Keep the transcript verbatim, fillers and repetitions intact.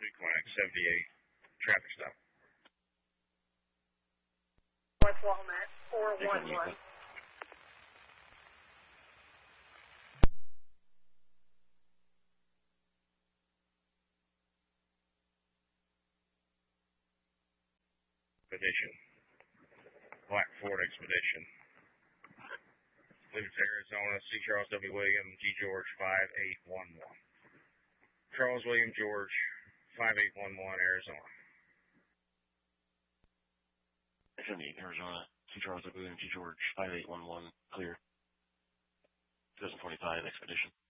Quebec, seventy-eight, traffic stop. North Walnut, four one one. Expedition. Black Ford Expedition. Leave it to Arizona, C. Charles W. William, G. George, five eight one one. Charles William George, five eight one one, Arizona. seventy-eight, Arizona, C. Charles W. William, G. George, five eight one one, clear. twenty twenty-five Expedition.